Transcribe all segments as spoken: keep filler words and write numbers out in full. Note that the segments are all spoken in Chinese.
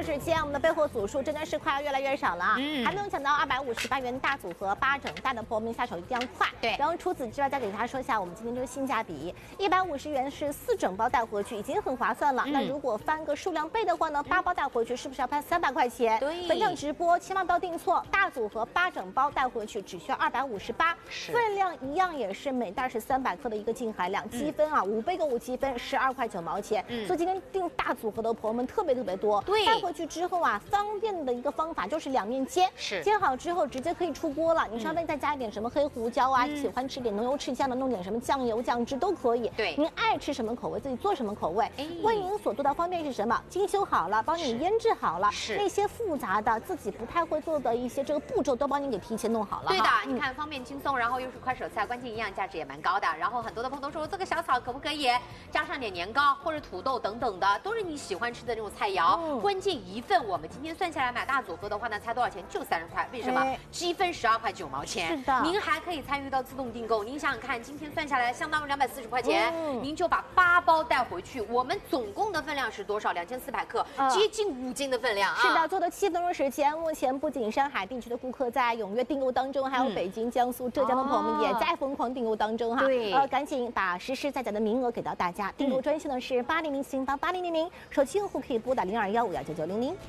时间，我们的备货组数真的是快要越来越少了啊！嗯，还没有抢到二百五十八元大组合八整大的朋友们下手一定要快。对，然后除此之外，再给大家说一下我们今天这个性价比，一百五十元是四整包带回去，已经很划算了。嗯、那如果翻个数量倍的话呢，八包带回去是不是要翻三百块钱？对，本场直播千万不要订错，大组合八整包带回去只需要二百五十八，分量一样也是每袋是三百克的一个净含量，积分啊五倍购物积分十二块九毛钱。嗯，所以今天订大组合的朋友们特别特别多。对，带回去之后啊，方便的一个方法就是两面煎，是煎好之后直接可以出锅了。你稍微再加一点什么黑胡椒啊，嗯、喜欢吃点浓油赤酱的，弄点什么酱油酱汁都可以。对，您爱吃什么口味自己做什么口味。为您所做的方便是什么？精修好了，帮你腌制好了，是那些复杂的自己不太会做的一些这个步骤都帮你给提前弄好了。 对的，嗯、你看方便轻松，然后又是快手菜，关键营养价值也蛮高的。然后很多的朋友都说这个小炒可不可以加上点年糕或者土豆等等的，都是你喜欢吃的那种菜肴。嗯、关键一份我们今天算下来买大组合的话呢，才多少钱？就三十块。为什么？哎、积分十二块九毛钱。是的，您还可以参与到自动订购。您想想看，今天算下来相当于两百四十块钱，嗯、您就把八包带回去。我们总共的分量是多少？两千四百克，嗯、接近五斤的分量啊！ 是的，做的七分钟时间，目前不仅上海地区的顾客在踊跃订购当中，还有北京、江苏、浙江的朋友们也在疯狂订购当中哈。对，呃，赶紧把实时在载的名额给到大家。订购专线呢是八零零四零八八零零零，手机用户可以拨打零二幺五幺九九零零。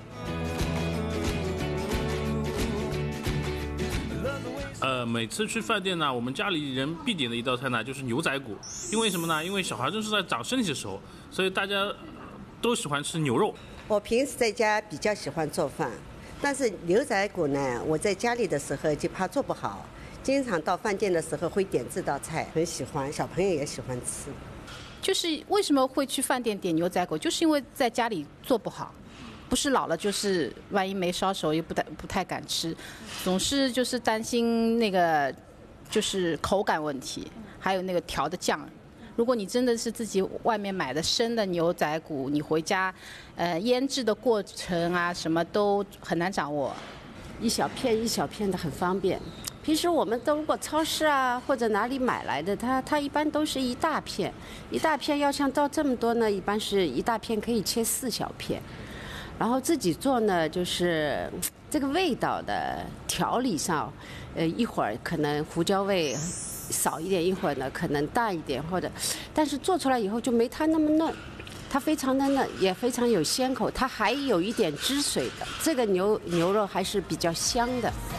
呃，每次去饭店呢，我们家里人必点的一道菜呢就是牛仔骨，因为什么呢？因为小孩正是在长身体的时候，所以大家都喜欢吃牛肉。 我平时在家比较喜欢做饭，但是牛仔骨呢，我在家里的时候就怕做不好，经常到饭店的时候会点这道菜，很喜欢，小朋友也喜欢吃。 就是为什么会去饭店点牛仔骨，就是因为在家里做不好。不是老了，就是万一没烧熟，也不太不太敢吃，总是就是担心那个就是口感问题，还有那个调的酱。如果你真的是自己外面买的生的牛仔骨，你回家，呃，腌制的过程啊，什么都很难掌握。 一小片一小片的很方便。平时我们都如果超市啊或者哪里买来的，它它一般都是一大片，一大片要像到这么多呢，一般是一大片可以切四小片。然后自己做呢，就是这个味道的调理上，呃，一会儿可能胡椒味少一点，一会儿呢可能淡一点，或者，但是做出来以后就没它那么嫩，它非常的嫩，也非常有鲜口，它还有一点汁水的，这个牛牛肉还是比较香的。